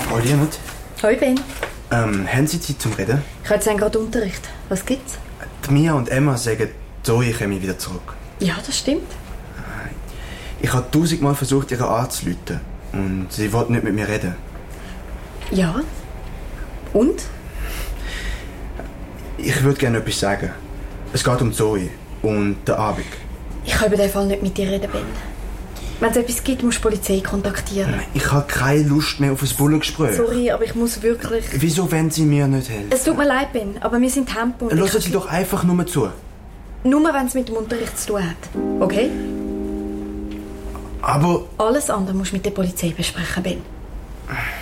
Frau Lienert. Hoi Ben. Haben Sie Zeit zum Reden? Ich habe jetzt gerade Unterricht. Was gibt's? Die Mia und Emma sagen, Zoe komme wieder zurück. Ja, das stimmt. Ich habe 1000-mal versucht, ihre anzurufen. Und sie wollte nicht mit mir reden. Ja. Und? Ich würde gerne etwas sagen. Es geht um Zoe und den Abend. Ich kann über den Fall nicht mit dir reden, Ben. Wenn es etwas gibt, musst du die Polizei kontaktieren. Ich habe keine Lust mehr auf ein Bullengespräch. Sorry, aber ich muss wirklich... Wieso wollen Sie mir nicht helfen? Es tut mir leid, Ben, aber wir sind Tempo. und Hören Sie doch einfach nur zu. Nur wenn es mit dem Unterricht zu tun hat. Okay? Aber... Alles andere musst du mit der Polizei besprechen, Ben.